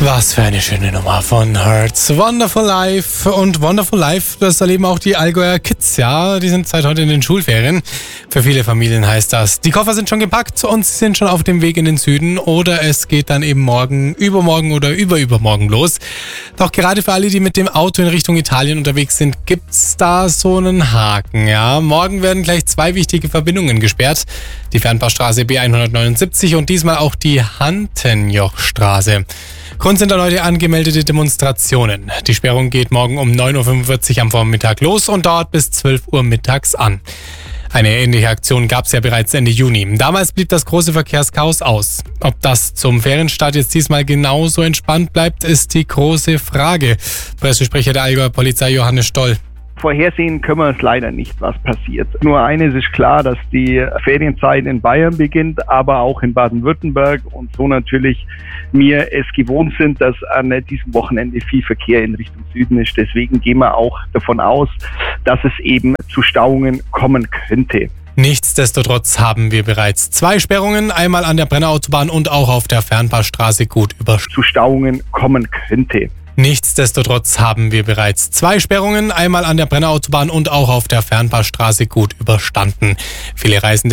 Was für eine schöne Nummer von Hertz. Wonderful Life. Und Wonderful Life, das erleben auch die Allgäuer Kids, ja. Die sind seit heute in den Schulferien. Für viele Familien heißt das, die Koffer sind schon gepackt und sie sind schon auf dem Weg in den Süden. Oder es geht dann eben morgen, übermorgen oder übermorgen los. Doch gerade für alle, die mit dem Auto in Richtung Italien unterwegs sind, gibt's da so einen Haken, ja. Morgen werden gleich 2 wichtige Verbindungen gesperrt. Die Fernpassstraße B179 und diesmal auch die Hantenjochstraße. Grund sind dann heute angemeldete Demonstrationen. Die Sperrung geht morgen um 9.45 Uhr am Vormittag los und dauert bis 12 Uhr mittags an. Eine ähnliche Aktion gab es ja bereits Ende Juni. Damals blieb das große Verkehrschaos aus. Ob das zum Ferienstart jetzt diesmal genauso entspannt bleibt, ist die große Frage. Pressesprecher der Allgäuer Polizei Johannes Stoll. Vorhersehen können wir es leider nicht, was passiert. Nur eines ist klar, dass die Ferienzeit in Bayern beginnt, aber auch in Baden-Württemberg und so natürlich wir es gewohnt sind, dass an diesem Wochenende viel Verkehr in Richtung Süden ist. Deswegen gehen wir auch davon aus, dass es eben zu Stauungen kommen könnte. Nichtsdestotrotz haben wir bereits 2 Sperrungen, einmal an der Brennerautobahn und auch auf der Fernpassstraße gut überstanden. Zu Stauungen kommen könnte. Nichtsdestotrotz haben wir bereits 2 Sperrungen, einmal an der Brennerautobahn und auch auf der Fernpassstraße gut überstanden. Viele Reisende